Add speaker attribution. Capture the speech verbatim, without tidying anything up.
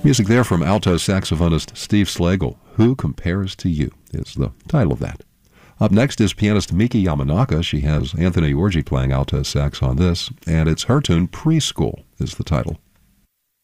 Speaker 1: Music there from alto saxophonist Steve Slagle. Who Compares to You is the title of that. Up next is pianist Miki Yamanaka. She has Anthony Orji playing alto sax on this, and it's her tune Preschool is the title.